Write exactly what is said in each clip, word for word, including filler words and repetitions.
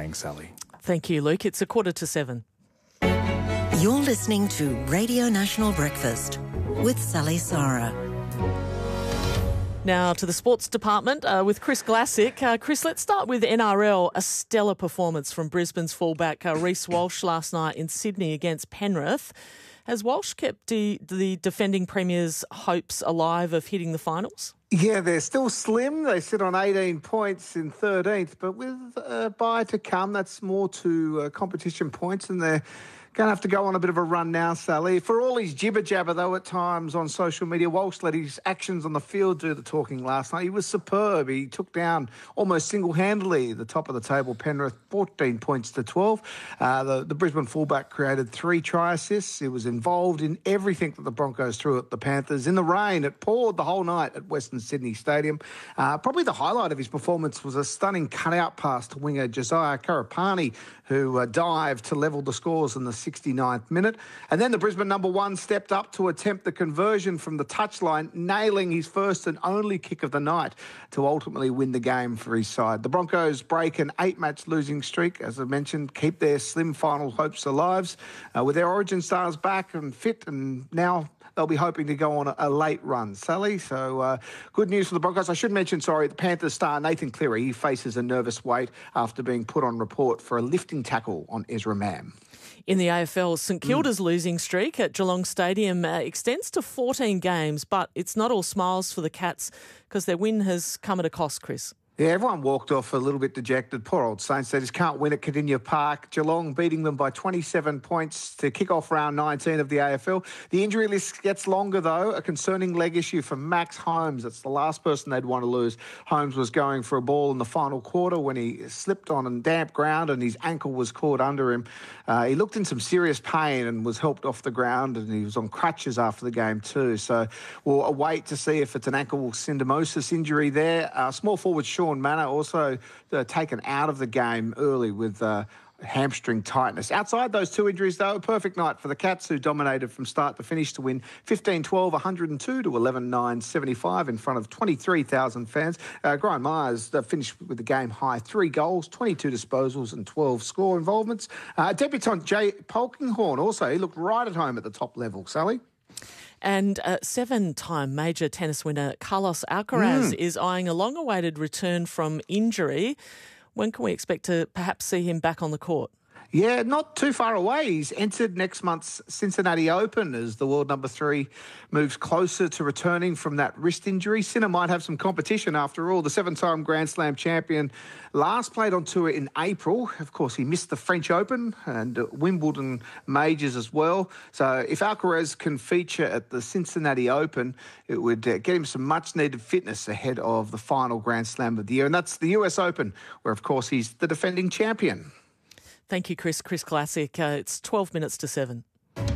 playing, Sally. Thank you, Luke. It's a quarter to seven. You're listening to Radio National Breakfast with Sally Sarah. Now to the sports department uh, with Chris Glassick. Uh, Chris, let's start with N R L. A stellar performance from Brisbane's fullback uh, Reece Walsh last night in Sydney against Penrith. Has Walsh kept the, the defending premier's hopes alive of hitting the finals? Yeah, they're still slim. They sit on eighteen points in thirteenth, but with a bye to come, that's more to uh, competition points, and they're going to have to go on a bit of a run now, Sally. For all his jibber-jabber, though, at times on social media, Walsh let his actions on the field do the talking last night. He was superb. He took down almost single-handedly the top of the table, Penrith, fourteen points to twelve. Uh, the, the Brisbane fullback created three try assists. He was involved in everything that the Broncos threw at the Panthers. In the rain, it poured the whole night at Western Sydney Stadium. Uh, probably the highlight of his performance was a stunning cutout pass to winger Josiah Karapani, who uh, dived to level the scores in the sixty-ninth minute. And then the Brisbane number one stepped up to attempt the conversion from the touchline, nailing his first and only kick of the night to ultimately win the game for his side. The Broncos break an eight-match losing streak, as I mentioned, keep their slim final hopes alive. Uh, with their origin stars back and fit, and now they'll be hoping to go on a, a late run, Sally. So uh, good news for the Broncos. I should mention, sorry, the Panthers star Nathan Cleary, he faces a nervous wait after being put on report for a lifting tackle on Ezra Mam. In the A F L, St Kilda's mm. losing streak at Geelong Stadium uh, extends to fourteen games, but it's not all smiles for the Cats because their win has come at a cost, Chris. Yeah, everyone walked off a little bit dejected. Poor old Saints, they just can't win at Cardinia Park. Geelong beating them by twenty-seven points to kick off round nineteen of the A F L. The injury list gets longer, though. A concerning leg issue for Max Holmes. That's the last person they'd want to lose. Holmes was going for a ball in the final quarter when he slipped on damp ground and his ankle was caught under him. Uh, he looked in some serious pain and was helped off the ground, and he was on crutches after the game too. So we'll await to see if it's an ankle syndesmosis injury there. Uh, small forward Sean Manor also uh, taken out of the game early with uh, hamstring tightness. Outside those two injuries, though, a perfect night for the Cats, who dominated from start to finish to win fifteen twelve, one hundred two to eleven nine seventy-five in front of twenty-three thousand fans. Uh, Brian Myers uh, finished with the game high, three goals, twenty-two disposals and twelve score involvements. Uh, debutant Jay Polkinghorne also, he looked right at home at the top level, Sally. And uh, seven-time major tennis winner Carlos Alcaraz mm. is eyeing a long-awaited return from injury. When can we expect to perhaps see him back on the court? Yeah, not too far away. He's entered next month's Cincinnati Open as the world number three moves closer to returning from that wrist injury. Sinner might have some competition after all. The seven-time Grand Slam champion last played on tour in April. Of course, he missed the French Open and Wimbledon majors as well. So if Alcaraz can feature at the Cincinnati Open, it would uh, get him some much-needed fitness ahead of the final Grand Slam of the year. And that's the U S Open, where, of course, he's the defending champion. Thank you, Chris. Chris Glassick. Uh, it's twelve minutes to seven.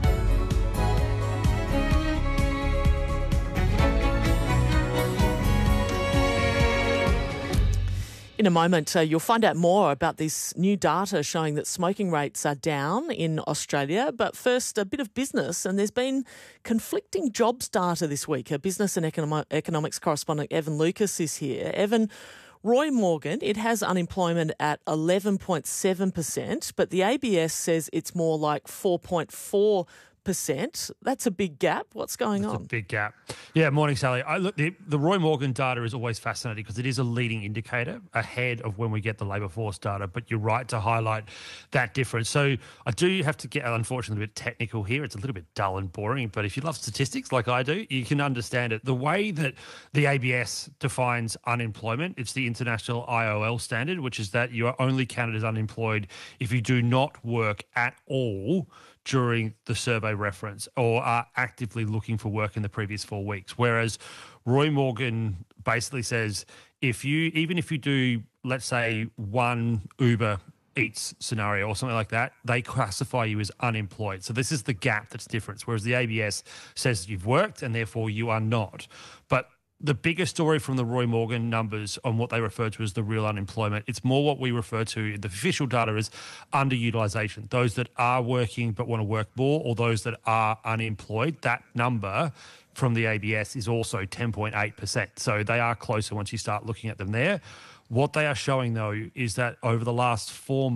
In a moment, uh, you'll find out more about this new data showing that smoking rates are down in Australia. But first, a bit of business. And there's been conflicting jobs data this week. A business and econom- economics correspondent, Evan Lucas, is here. Evan, Roy Morgan, it has unemployment at eleven point seven percent, but the A B S says it's more like four point four percent. That's a big gap. What's going That's on? a big gap. Yeah, morning, Sally. I, look, the, the Roy Morgan data is always fascinating because it is a leading indicator ahead of when we get the labour force data, but you're right to highlight that difference. So I do have to get, unfortunately, a bit technical here. It's a little bit dull and boring, but if you love statistics like I do, you can understand it. The way that the A B S defines unemployment, it's the international I O L standard, which is that you are only counted as unemployed if you do not work at all during the survey reference or are actively looking for work in the previous four weeks. Whereas Roy Morgan basically says if you, even if you do, let's say, one Uber Eats scenario or something like that, they classify you as unemployed. So this is the gap that's different. Whereas the A B S says you've worked and therefore you are not. But the bigger story from the Roy Morgan numbers on what they refer to as the real unemployment, it's more what we refer to in the official data as underutilisation. Those that are working but want to work more, or those that are unemployed, that number from the A B S is also ten point eight percent. So they are closer once you start looking at them there. What they are showing, though, is that over the last four